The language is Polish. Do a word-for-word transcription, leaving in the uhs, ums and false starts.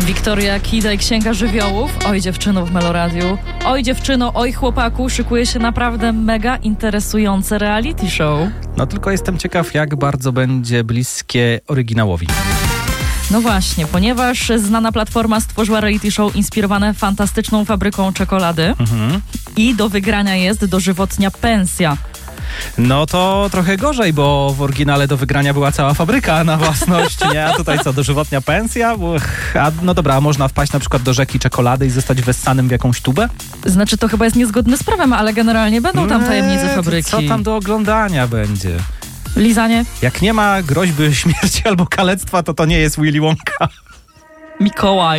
Wiktoria Kida i Księga Żywiołów. Oj dziewczyno w Meloradiu. Oj dziewczyno, oj chłopaku, szykuje się naprawdę mega interesujące reality show. No tylko jestem ciekaw, jak bardzo będzie bliskie oryginałowi. No właśnie, ponieważ znana platforma stworzyła reality show inspirowane fantastyczną fabryką czekolady Mhm. i do wygrania jest dożywotnia pensja. No to trochę gorzej, bo w oryginale do wygrania była cała fabryka na własność, nie? A tutaj co, dożywotnia pensja? Uch, a no dobra, a można wpaść na przykład do rzeki czekolady i zostać wessanym w jakąś tubę? Znaczy to chyba jest niezgodne z prawem, ale generalnie będą tam tajemnice Eee, fabryki. Co tam do oglądania będzie? Lizanie? Jak nie ma groźby śmierci albo kalectwa, to to nie jest Willy Wonka. Mikołaj.